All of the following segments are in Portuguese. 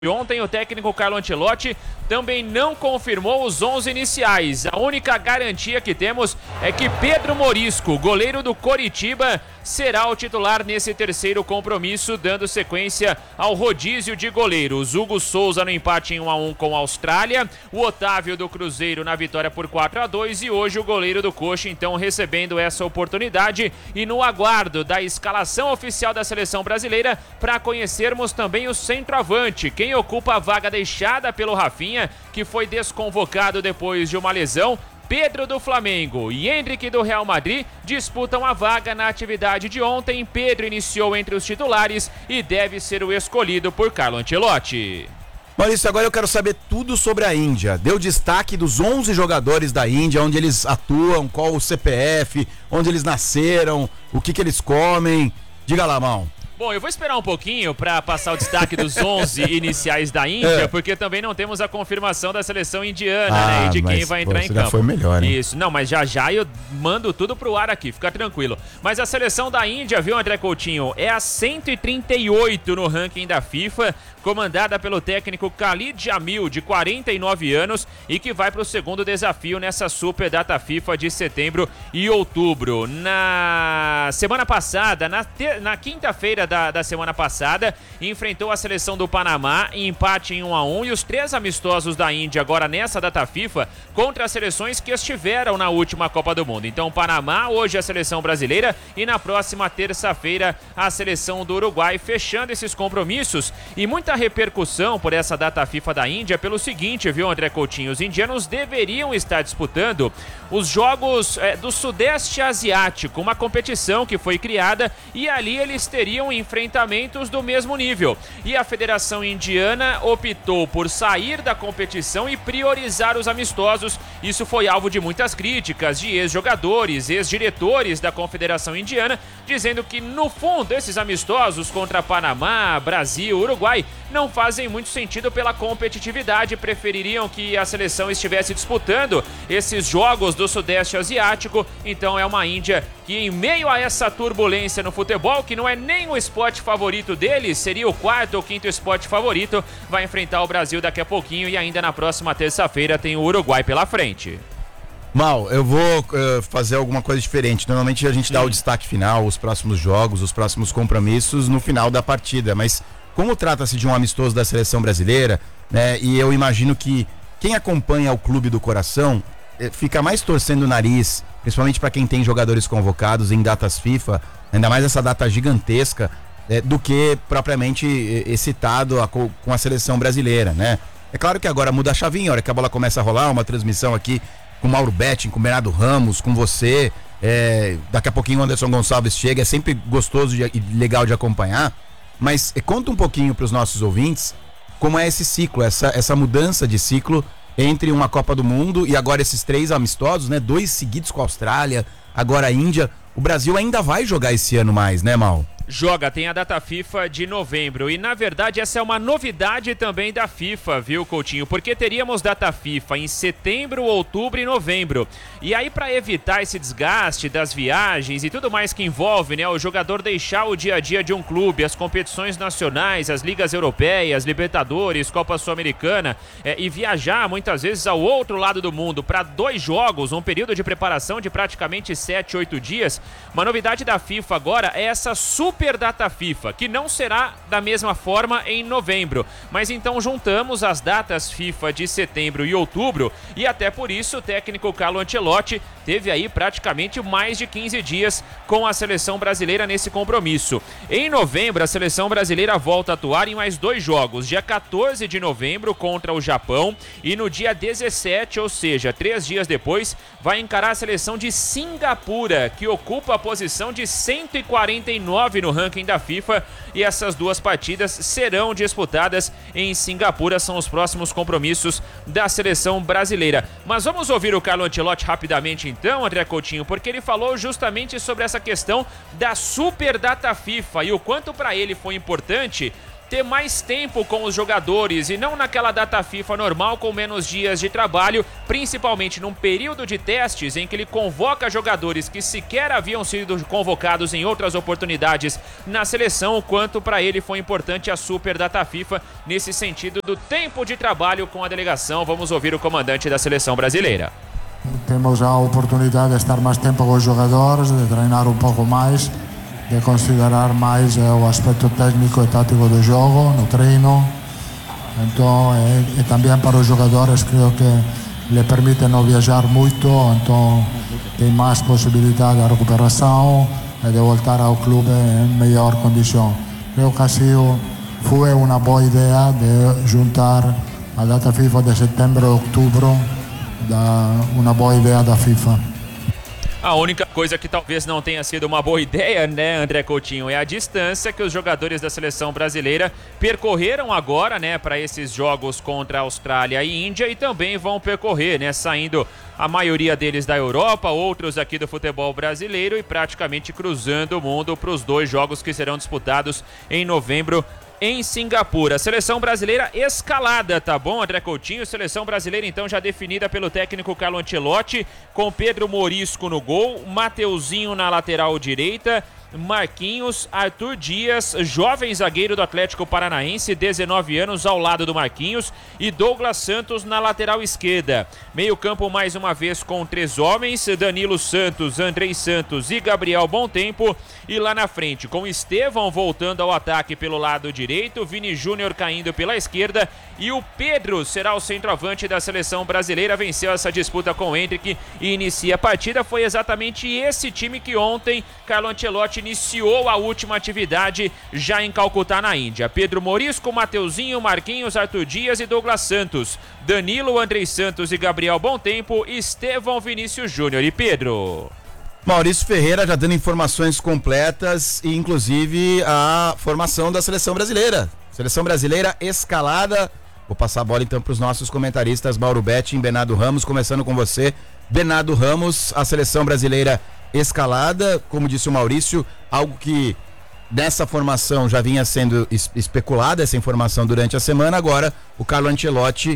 Ontem o técnico Carlo Ancelotti também não confirmou os 11 iniciais. A única garantia que temos é que Pedro Morisco, goleiro do Coritiba, será o titular nesse terceiro compromisso, dando sequência ao rodízio de goleiros. Hugo Souza no empate em 1-1 com a Austrália, o Otávio do Cruzeiro na vitória por 4-2 e hoje o goleiro do Coxa então recebendo essa oportunidade e no aguardo da escalação oficial da seleção brasileira para conhecermos também o centroavante, quem ocupa a vaga deixada pelo Rafinha, que foi desconvocado depois de uma lesão. Pedro do Flamengo e Endrick do Real Madrid disputam a vaga na atividade de ontem. Pedro iniciou entre os titulares e deve ser o escolhido por Carlo Ancelotti. Maurício, agora eu quero saber tudo sobre a Índia. Deu destaque dos 11 jogadores da Índia, onde eles atuam, qual o CPF, onde eles nasceram, o que eles comem. Diga lá, Mal. Bom, eu vou esperar um pouquinho para passar o destaque dos 11 iniciais da Índia, porque também não temos a confirmação da seleção indiana, né, e de quem vai entrar em campo. Já foi melhor, né? Isso, não, mas já eu mando tudo pro ar aqui, fica tranquilo. Mas a seleção da Índia, viu, André Coutinho, é a 138 no ranking da FIFA, comandada pelo técnico Khalid Jamil, de 49 anos, e que vai para o segundo desafio nessa Super Data FIFA de setembro e outubro. Na semana passada, na quinta-feira da semana passada, enfrentou a seleção do Panamá em empate em 1-1 e os 3 amistosos da Índia agora nessa data FIFA contra as seleções que estiveram na última Copa do Mundo. Então Panamá, hoje a seleção brasileira e na próxima terça-feira a seleção do Uruguai, fechando esses compromissos e muita repercussão por essa data FIFA da Índia pelo seguinte, viu, André Coutinho, os indianos deveriam estar disputando os Jogos do Sudeste Asiático, uma competição que foi criada e ali eles teriam enfrentamentos do mesmo nível. E a Federação Indiana optou por sair da competição e priorizar os amistosos. Isso foi alvo de muitas críticas de ex-jogadores, ex-diretores da Confederação Indiana, dizendo que, no fundo, esses amistosos contra Panamá, Brasil, Uruguai não fazem muito sentido pela competitividade. Prefeririam que a seleção estivesse disputando esses Jogos do Sudeste Asiático. Então é uma Índia que, em meio a essa turbulência no futebol, que não é nem o esporte favorito deles, seria o 4º ou 5º esporte favorito, vai enfrentar o Brasil daqui a pouquinho e ainda na próxima terça-feira tem o Uruguai pela frente. Mal, eu vou fazer alguma coisa diferente. Normalmente a gente dá o destaque final, os próximos jogos, os próximos compromissos no final da partida, mas como trata-se de um amistoso da seleção brasileira, né, e eu imagino que quem acompanha o clube do coração fica mais torcendo o nariz, principalmente para quem tem jogadores convocados em datas FIFA, ainda mais essa data gigantesca, do que propriamente excitado com a seleção brasileira, né? É claro que agora muda a chavinha, a hora que a bola começa a rolar, uma transmissão aqui com o Mauro Betting, com o Bernardo Ramos, com você, daqui a pouquinho o Anderson Gonçalves chega, é sempre gostoso e legal de acompanhar, mas conta um pouquinho para os nossos ouvintes como é esse ciclo, essa mudança de ciclo entre uma Copa do Mundo e agora esses 3 amistosos, né? 2 seguidos com a Austrália, agora a Índia. O Brasil ainda vai jogar esse ano mais, né, Mal? Joga, tem a data FIFA de novembro e na verdade essa é uma novidade também da FIFA, viu, Coutinho? Porque teríamos data FIFA em setembro, outubro e novembro. E aí, para evitar esse desgaste das viagens e tudo mais que envolve, né, o jogador deixar o dia a dia de um clube, as competições nacionais, as ligas europeias, Libertadores, Copa Sul-Americana, e viajar muitas vezes ao outro lado do mundo para 2 jogos, um período de preparação de praticamente 7, 8 dias. Uma novidade da FIFA agora é essa Super Data FIFA, que não será da mesma forma em novembro, mas então juntamos as datas FIFA de setembro e outubro e até por isso o técnico Carlo Ancelotti teve aí praticamente mais de 15 dias com a seleção brasileira nesse compromisso. Em novembro, a seleção brasileira volta a atuar em mais 2 jogos, dia 14 de novembro contra o Japão e no dia 17, ou seja, 3 dias depois, vai encarar a seleção de Singapura, que ocupa a posição de 149 no ranking da FIFA, e essas 2 partidas serão disputadas em Singapura, são os próximos compromissos da seleção brasileira. Mas vamos ouvir o Carlo Ancelotti rapidamente então, André Coutinho, porque ele falou justamente sobre essa questão da Super Data FIFA e o quanto para ele foi importante ter mais tempo com os jogadores e não naquela data FIFA normal com menos dias de trabalho, principalmente num período de testes em que ele convoca jogadores que sequer haviam sido convocados em outras oportunidades na seleção, o quanto para ele foi importante a super data FIFA nesse sentido do tempo de trabalho com a delegação. Vamos ouvir o comandante da seleção brasileira. Temos a oportunidade de estar mais tempo com os jogadores, de treinar um pouco mais, de considerar mais o aspecto técnico e tático do jogo no treino. Então, e também para os jogadores, creio que lhe permite não viajar muito, então tem mais possibilidade de recuperação e de voltar ao clube em melhor condição. Creio que assim foi uma boa ideia de juntar a data FIFA de setembro e outubro, uma boa ideia da FIFA. A única coisa que talvez não tenha sido uma boa ideia, né, André Coutinho, é a distância que os jogadores da seleção brasileira percorreram agora, né, para esses jogos contra a Austrália e Índia, e também vão percorrer, né, saindo a maioria deles da Europa, outros aqui do futebol brasileiro e praticamente cruzando o mundo para os 2 jogos que serão disputados em novembro em Singapura. Seleção brasileira escalada, tá bom, André Coutinho? Seleção brasileira então já definida pelo técnico Carlo Ancelotti, com Pedro Morisco no gol, Mateuzinho na lateral direita, Marquinhos, Arthur Dias, jovem zagueiro do Atlético Paranaense, 19 anos, ao lado do Marquinhos, e Douglas Santos na lateral esquerda. Meio campo mais uma vez com 3 homens, Danilo Santos, Andrei Santos e Gabriel Bontempo, e lá na frente com Estevão voltando ao ataque pelo lado direito, Vini Júnior caindo pela esquerda, e o Pedro será o centroavante da seleção brasileira. Venceu essa disputa com o Endrick e inicia a partida. Foi exatamente esse time que ontem Carlo Ancelotti iniciou a última atividade já em Calcutá, na Índia. Pedro Morisco, Mateuzinho, Marquinhos, Arthur Dias e Douglas Santos, Danilo, Andrei Santos e Gabriel Bontempo, Estevão, Vinícius Júnior e Pedro. Maurício Ferreira já dando informações completas e inclusive a formação da seleção brasileira. Seleção brasileira escalada. Vou passar a bola então para os nossos comentaristas Mauro Betting, Bernardo Ramos, começando com você. Bernardo Ramos, a seleção brasileira escalada, como disse o Maurício, algo que dessa formação já vinha sendo especulada, essa informação durante a semana. Agora o Carlo Ancelotti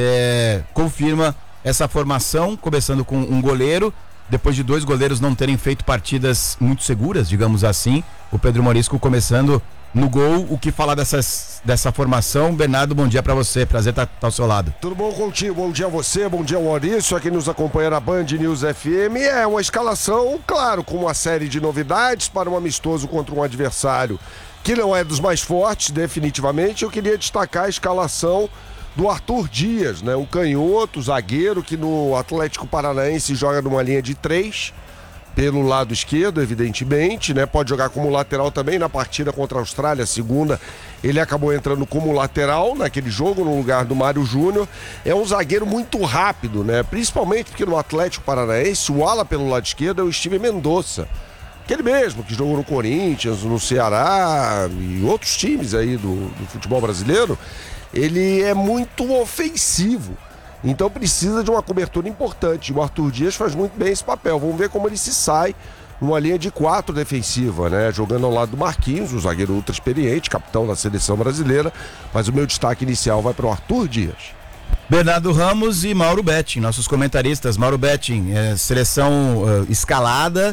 confirma essa formação, começando com um goleiro, depois de 2 goleiros não terem feito partidas muito seguras, digamos assim. O Pedro Morisco começando no gol. O que falar dessa formação? Bernardo, bom dia pra você, prazer estar ao seu lado. Tudo bom, Coutinho? Bom dia a você, bom dia ao Maurício, aqui nos acompanha na Band News FM. É uma escalação, claro, com uma série de novidades para um amistoso contra um adversário que não é dos mais fortes, definitivamente. Eu queria destacar a escalação do Arthur Dias, né? Um canhoto, zagueiro, que no Atlético Paranaense joga numa linha de 3, pelo lado esquerdo, evidentemente, né? Pode jogar como lateral também. Na partida contra a Austrália, segunda, ele acabou entrando como lateral naquele jogo, no lugar do Mário Júnior. É um zagueiro muito rápido, né? Principalmente porque no Atlético Paranaense, o ala pelo lado esquerdo é o Steven Mendonça. Aquele mesmo que jogou no Corinthians, no Ceará e outros times aí do futebol brasileiro. Ele é muito ofensivo, então precisa de uma cobertura importante. O Arthur Dias faz muito bem esse papel. Vamos ver como ele se sai numa linha de 4 defensiva, né? Jogando ao lado do Marquinhos, um zagueiro ultra experiente, capitão da seleção brasileira. Mas o meu destaque inicial vai para o Arthur Dias. Bernardo Ramos e Mauro Betting, nossos comentaristas. Mauro Betting, seleção escalada.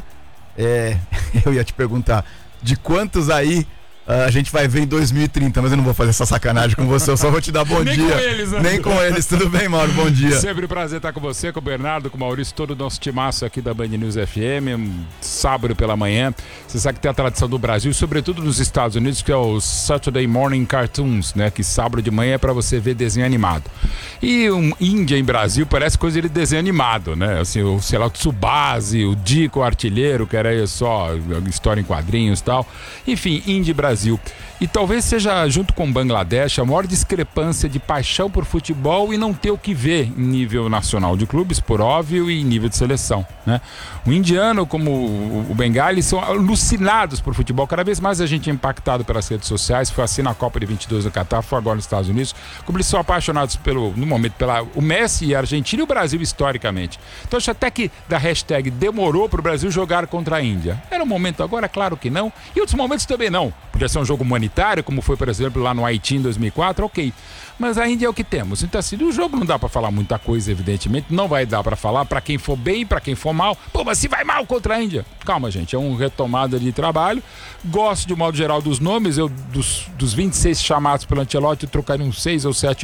Eu ia te perguntar de quantos aí a gente vai ver em 2030, mas eu não vou fazer essa sacanagem com você, eu só vou te dar bom dia. Nem com eles, né? Nem com eles, tudo bem, Mauro? Bom dia. Sempre um prazer estar com você, com o Bernardo, com o Maurício, todo o nosso timaço aqui da Band News FM, sábado pela manhã. Você sabe que tem a tradição do Brasil, sobretudo nos Estados Unidos, que é o Saturday Morning Cartoons, né? Que sábado de manhã é para você ver desenho animado. E Índia em Brasil parece coisa de desenho animado, né? Assim, o Tsubasa, o Dico, o Artilheiro, que era só história em quadrinhos e tal. Enfim, Índia e Brasil. E talvez seja, junto com Bangladesh, a maior discrepância de paixão por futebol e não ter o que ver em nível nacional de clubes, por óbvio, e em nível de seleção, né? O indiano, como o bengali, são alucinados por futebol. Cada vez mais a gente é impactado pelas redes sociais. Foi assim na Copa de 22 no Catar, foi agora nos Estados Unidos. Como eles são apaixonados no momento o Messi e a Argentina e o Brasil historicamente. Então acho até que da hashtag demorou para o Brasil jogar contra a Índia. Era um momento agora? Claro que não. E outros momentos também não. Podia ser um jogo humanitário, como foi, por exemplo, lá no Haiti em 2004, ok. Mas a Índia é o que temos. Então, assim, do jogo não dá pra falar muita coisa, evidentemente. Não vai dar pra falar pra quem for bem, pra quem for mal. Pô, mas se vai mal contra a Índia. Calma, gente. É uma retomada de trabalho. Gosto, de modo geral, dos nomes. Eu, dos 26 chamados pelo Ancelotti, eu trocaria uns 6 ou 7